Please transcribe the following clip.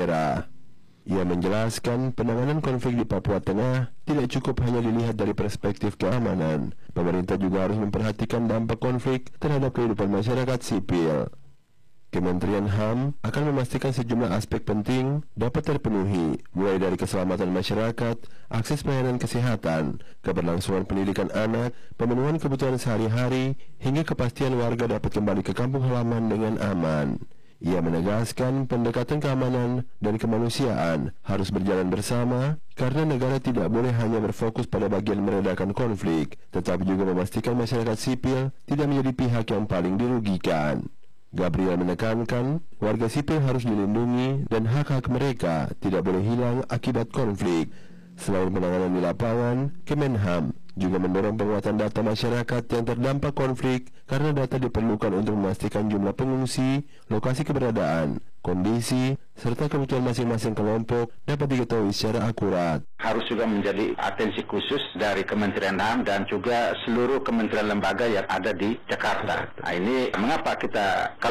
daerah. Ia menjelaskan penanganan konflik di Papua Tengah tidak cukup hanya dilihat dari perspektif keamanan. Pemerintah juga harus memperhatikan dampak konflik terhadap kehidupan masyarakat sipil. Kementerian HAM akan memastikan sejumlah aspek penting dapat terpenuhi, mulai dari keselamatan masyarakat, akses pelayanan kesehatan, keberlangsungan pendidikan anak, pemenuhan kebutuhan sehari-hari, hingga kepastian warga dapat kembali ke kampung halaman dengan aman. Ia menegaskan pendekatan keamanan dan kemanusiaan harus berjalan bersama karena negara tidak boleh hanya berfokus pada bagian meredakan konflik, tetapi juga memastikan masyarakat sipil tidak menjadi pihak yang paling dirugikan. Gabriel menekankan warga sipil harus dilindungi dan hak-hak mereka tidak boleh hilang akibat konflik. Selain penanganan di lapangan, Kemenham juga mendorong penguatan data masyarakat yang terdampak konflik karena data diperlukan untuk memastikan jumlah pengungsi, lokasi keberadaan, kondisi, serta kebutuhan masing-masing kelompok dapat diketahui secara akurat. Harus juga menjadi atensi khusus dari Kementerian HAM dan juga seluruh kementerian lembaga yang ada di Jakarta. Nah, ini mengapa kita